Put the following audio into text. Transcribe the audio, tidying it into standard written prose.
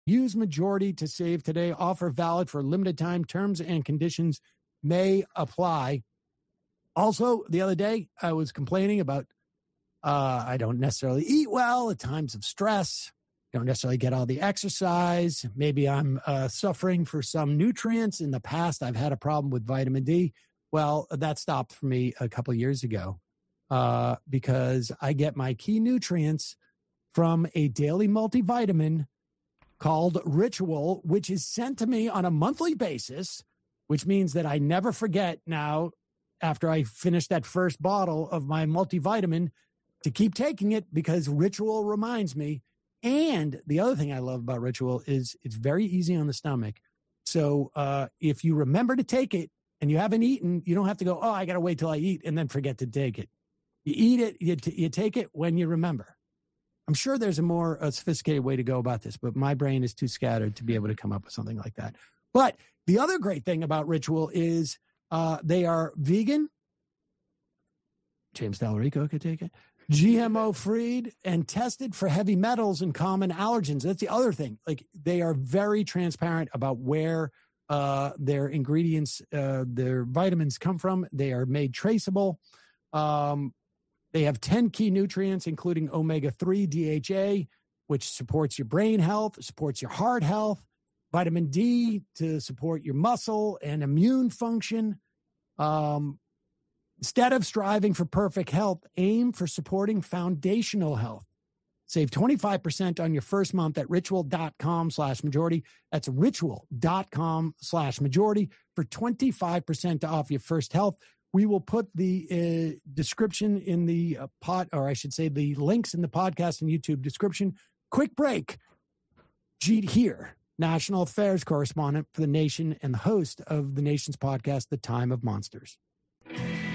Use Majority to save today. Offer valid for limited time. Terms and conditions may apply. Also, the other day, I was complaining about I don't necessarily eat well at times of stress. Don't necessarily get all the exercise. Maybe I'm suffering for some nutrients. In the past, I've had a problem with vitamin D. Well, that stopped for me a couple of years ago because I get my key nutrients from a daily multivitamin called Ritual, which is sent to me on a monthly basis, which means that I never forget now after I finish that first bottle of my multivitamin to keep taking it because Ritual reminds me. And the other thing I love about Ritual is it's very easy on the stomach. So if you remember to take it and you haven't eaten, you don't have to go, oh, I got to wait till I eat and then forget to take it. You eat it, you take it when you remember. I'm sure there's a more sophisticated way to go about this, but my brain is too scattered to be able to come up with something like that. But the other great thing about Ritual is they are vegan. James Dalarico could take it. GMO-free and tested for heavy metals and common allergens. That's the other thing. Like, they are very transparent about where their ingredients, their vitamins come from. They are made traceable. They have 10 key nutrients, including omega-3 DHA, which supports your brain health, supports your heart health, vitamin D to support your muscle and immune function. Instead of striving for perfect health, aim for supporting foundational health. Save 25% on your first month at ritual.com/majority. That's ritual.com/majority for 25% off your first health. We will put the description in the the links in the podcast and YouTube description. Quick break. Jeet here, national affairs correspondent for The Nation and the host of The Nation's podcast, The Time of Monsters.